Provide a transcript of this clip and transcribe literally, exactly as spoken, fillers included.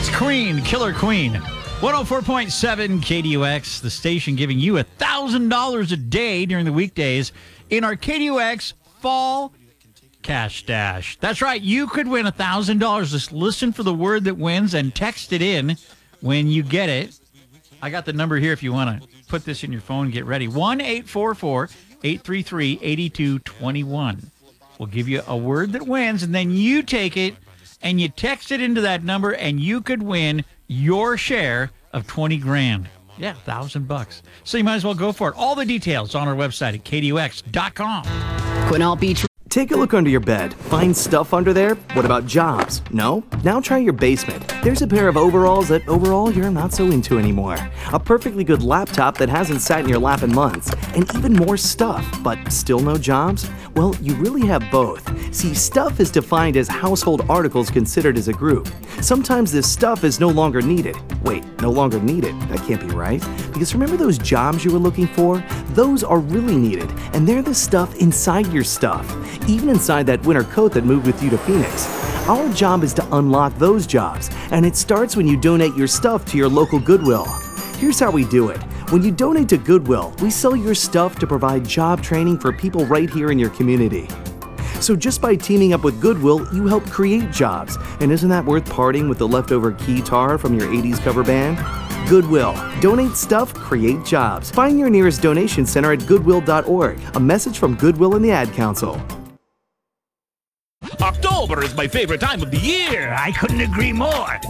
That's Queen, Killer Queen. one oh four point seven K D U X, the station giving you one thousand dollars a day during the weekdays in our K D U X Fall Cash Dash. That's right, you could win one thousand dollars. Just listen for the word that wins and text it in when you get it. I got the number here if you want to put this in your phone. Get ready. one eight four four, eight three three, eight two two one. We'll give you a word that wins, and then you take it and you text it into that number, and you could win your share of twenty grand. Yeah, thousand bucks. So you might as well go for it. All the details on our website at K D U X dot com. Quinault Beach. Take a look under your bed. Find stuff under there? What about jobs? No? Now try your basement. There's a pair of overalls that overall you're not so into anymore. A perfectly good laptop that hasn't sat in your lap in months. And even more stuff, but still no jobs? Well, you really have both. See, stuff is defined as household articles considered as a group. Sometimes this stuff is no longer needed. Wait, no longer needed? That can't be right. Because remember those jobs you were looking for? Those are really needed, and they're the stuff inside your stuff. Even inside that winter coat that moved with you to Phoenix. Our job is to unlock those jobs, and it starts when you donate your stuff to your local Goodwill. Here's how we do it. When you donate to Goodwill, we sell your stuff to provide job training for people right here in your community. So just by teaming up with Goodwill, you help create jobs. And isn't that worth parting with the leftover keytar from your eighties cover band? Goodwill. Donate stuff, create jobs. Find your nearest donation center at goodwill dot org. A message from Goodwill and the Ad Council. October is my favorite time of the year. I couldn't agree more.